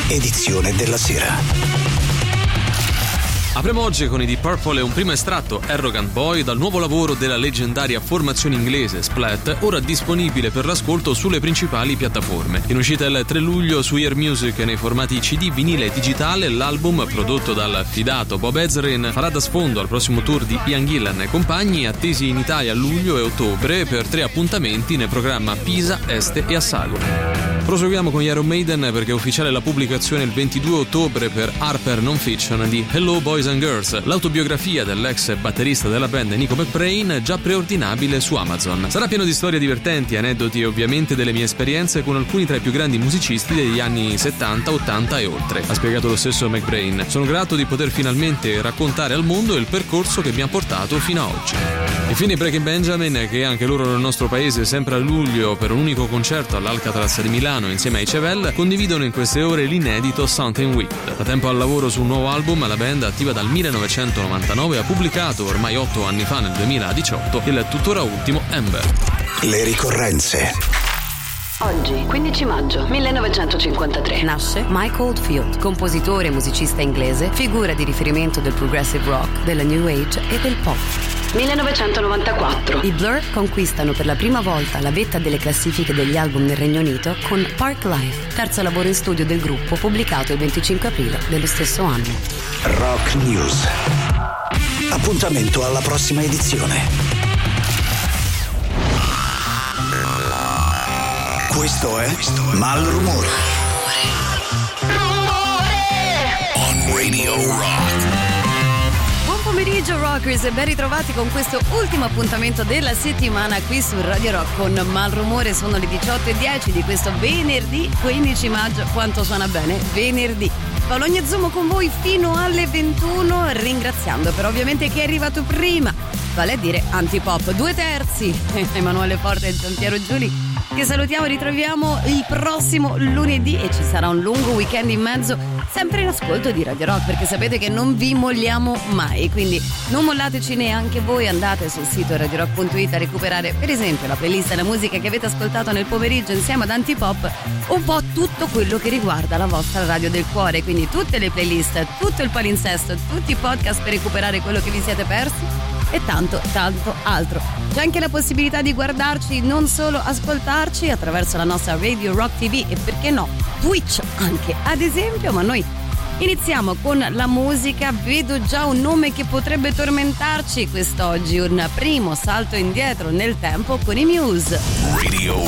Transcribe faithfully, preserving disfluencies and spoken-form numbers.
edizione della sera. Apriamo oggi con i Deep Purple e un primo estratto, Arrogant Boy, dal nuovo lavoro della leggendaria formazione inglese Splat, ora disponibile per l'ascolto sulle principali piattaforme. In uscita il tre luglio su Ear Music nei formati C D, vinile e digitale, l'album, prodotto dal fidato Bob Ezrin, farà da sfondo al prossimo tour di Ian Gillan e compagni, attesi in Italia a luglio e ottobre per tre appuntamenti nel programma Pisa, Este e Assago. Proseguiamo con gli Iron Maiden perché è ufficiale la pubblicazione il ventidue ottobre per Harper Nonfiction di Hello Boys and Girls, l'autobiografia dell'ex batterista della band Nico McBrain, già preordinabile su Amazon. Sarà pieno di storie divertenti, aneddoti e ovviamente delle mie esperienze con alcuni tra i più grandi musicisti degli anni settanta, ottanta e oltre. Ha spiegato lo stesso McBrain. Sono grato di poter finalmente raccontare al mondo il percorso che mi ha portato fino a oggi. Infine Breaking Benjamin, che anche loro nel nostro paese sempre a luglio per un unico concerto all'Alcatraz di Milano insieme ai Chevelle, condividono in queste ore l'inedito Something Weird. Da tempo al lavoro su un nuovo album, la band, attiva dal millenovecentonovantanove, ha pubblicato ormai otto anni fa, nel duemiladiciotto, il tuttora ultimo Ember. Le ricorrenze. Oggi, quindici maggio millenovecentocinquantatré, nasce Mike Oldfield, compositore e musicista inglese, figura di riferimento del progressive rock, della new age e del pop. millenovecentonovantaquattro, i Blur conquistano per la prima volta la vetta delle classifiche degli album nel Regno Unito con Park Life, terzo lavoro in studio del gruppo, pubblicato il venticinque aprile dello stesso anno. Rock News. Appuntamento alla prossima edizione. Questo è Mal Rumore. On Radio Rock. Buon pomeriggio rockers e ben ritrovati con questo ultimo appuntamento della settimana qui su Radio Rock con Malrumore. Sono le diciotto e dieci di questo venerdì quindici maggio. Quanto suona bene venerdì. Paolo Zumo con voi fino alle ventuno, ringraziando però ovviamente chi è arrivato prima, vale a dire Antipop due terzi, Emanuele Porta e Giampiero Giuli, che salutiamo e ritroviamo il prossimo lunedì e ci sarà un lungo weekend in mezzo, sempre in ascolto di Radio Rock, perché sapete che non vi molliamo mai, quindi non mollateci neanche voi. Andate sul sito radio rock punto it a recuperare per esempio la playlist e la musica che avete ascoltato nel pomeriggio insieme ad Antipop, un po' tutto quello che riguarda la vostra radio del cuore, quindi tutte le playlist, tutto il palinsesto, tutti i podcast per recuperare quello che vi siete persi e tanto tanto altro. C'è anche la possibilità di guardarci, non solo ascoltarci, attraverso la nostra Radio Rock T V e perché no Twitch anche ad esempio. Ma noi iniziamo con la musica. Vedo già un nome che potrebbe tormentarci quest'oggi, un primo salto indietro nel tempo con i Muse. Radio